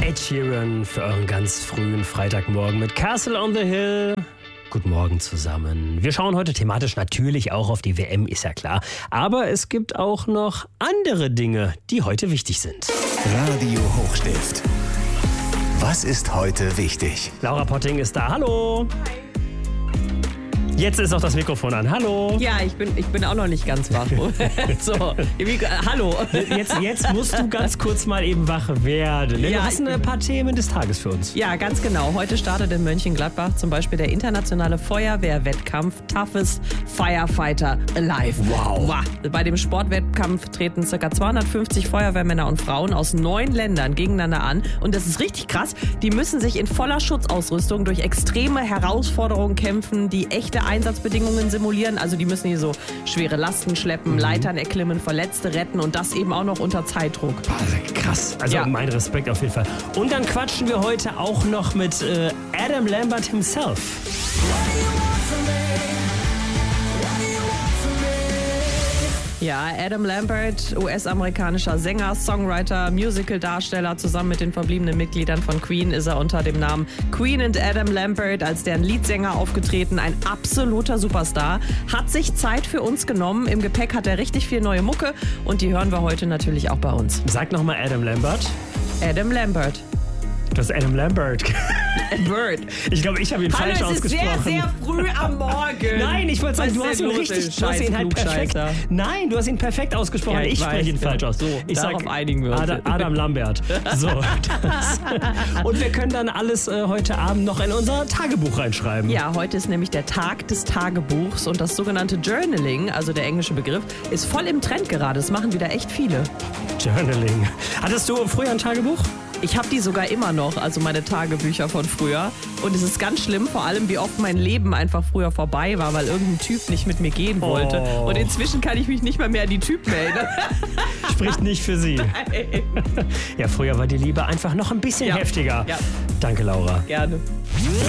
Ed Sheeran für euren ganz frühen Freitagmorgen mit Castle on the Hill. Guten Morgen zusammen. Wir schauen heute thematisch natürlich auch auf die WM, ist ja klar. Aber es gibt auch noch andere Dinge, die heute wichtig sind. Radio Hochstift. Was ist heute wichtig? Laura Potting ist da. Hallo. Jetzt ist auch das Mikrofon an. Hallo. Ja, ich bin auch noch nicht ganz wach. So, hallo. Jetzt musst du ganz kurz mal eben wach werden. Du hast ein paar Themen des Tages für uns. Ja, ganz genau. Heute startet in Mönchengladbach zum Beispiel der internationale Feuerwehrwettkampf Toughest Firefighter Alive. Wow. Bei dem Sportwettkampf treten ca. 250 Feuerwehrmänner und Frauen aus 9 Ländern gegeneinander an. Und das ist richtig krass. Die müssen sich in voller Schutzausrüstung durch extreme Herausforderungen kämpfen, die echte Einsatzbedingungen simulieren. Also die müssen hier so schwere Lasten schleppen, Leitern erklimmen, Verletzte retten und das eben auch noch unter Zeitdruck. Krass. Also mein Respekt auf jeden Fall. Und dann quatschen wir heute auch noch mit Adam Lambert himself. Ja, Adam Lambert, US-amerikanischer Sänger, Songwriter, Musical-Darsteller. Zusammen mit den verbliebenen Mitgliedern von Queen ist er unter dem Namen Queen and Adam Lambert als deren Leadsänger aufgetreten. Ein absoluter Superstar. Hat sich Zeit für uns genommen. Im Gepäck hat er richtig viel neue Mucke und die hören wir heute natürlich auch bei uns. Sag nochmal Adam Lambert. Adam Lambert. Du hast Adam Lambert. Bird. Ich glaube, ich habe ihn falsch ausgesprochen. Es ist sehr, sehr früh am Morgen. Nein, ich wollte sagen, du hast ihn richtig, du hast ihn halt perfekt. Nein, du hast ihn perfekt ausgesprochen. Ja, ich spreche ihn falsch aus. So, ich darauf einigen wir uns. Adam Lambert. So. Und wir können dann alles heute Abend noch in unser Tagebuch reinschreiben. Ja, heute ist nämlich der Tag des Tagebuchs und das sogenannte Journaling, also der englische Begriff, ist voll im Trend gerade. Das machen wieder echt viele. Journaling. Hattest du früher ein Tagebuch? Ich habe die sogar immer noch, also meine Tagebücher von früher. Und es ist ganz schlimm, vor allem wie oft mein Leben einfach früher vorbei war, weil irgendein Typ nicht mit mir gehen wollte. Und inzwischen kann ich mich nicht mal mehr an die Typen erinnern. Spricht nicht für sie. Nein. Ja, früher war die Liebe einfach noch ein bisschen heftiger. Ja. Danke, Laura. Gerne.